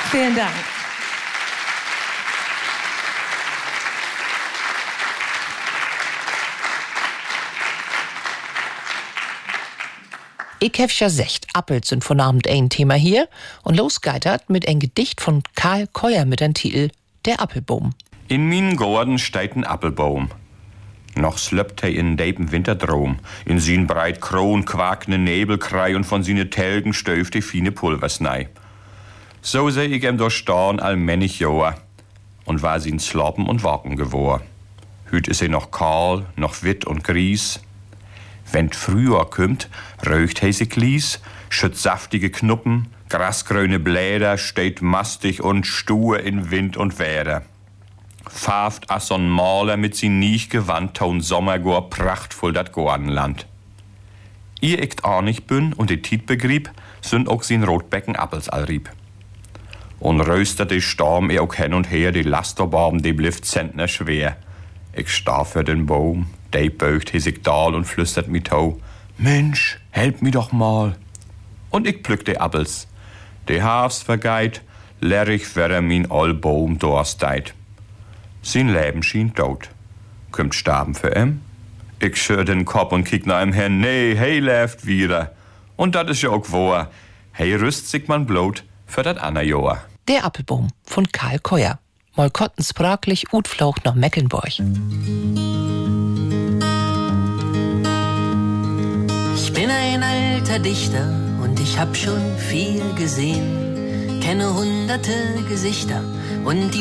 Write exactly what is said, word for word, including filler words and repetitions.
Vielen Dank. Ich hab ja secht, Appels sind von Abend ein Thema hier und losgeitert mit ein Gedicht von Karl Keuer mit dem Titel Der Appelbaum. In min Garten steht ein Appelbaum. Noch slöppt er in depen Winterdrom. In sin breit Kron quakt ne Nebelkrei und von sine Telgen stöft die fine Pulversnei. So seh ich em durchstorn allmännig Joa und war sin Sloppen und Wacken gewor. Hüt is er noch kahl, noch witt und gries. Wenn Frühjahr kümmt, röcht he sich lies, schütt saftige Knuppen, grasgrüne Bläder, steht mastig und stur in Wind und Wetter. Farft as so'n Maler mit sin nicht Gewand taun Sommergor prachtvoll dat Gordenland. Ihr icht arnig bün und die Tiet begrieb, sind auch sin Rotbecken Appels allrieb. Und röstert die Storm eh auch hin und her, die Lasterbarben, die blieft Zentner schwer. Ich starr für den Baum, der beugt he sich dal und flüstert mi tau, Mensch, help mi doch mal. Und ich plück de Appels. De Herbst vergeit, lerrig wär min all Baum dorsteit. Sin Leben schien tot. Kümmt starben für em? Ich schür den Kopf und kick nach em hin, nee, hey läft wieder. Und dat is ja auch wahr. Hey rüst sich man blot für dat ander Joa. Der Appelbaum von Karl Keuer. Mal kottensprachlich Utflauch nach Mecklenburg. Ich bin ein alter Dichter und ich hab schon viel gesehen, kenne hunderte Gesichter und die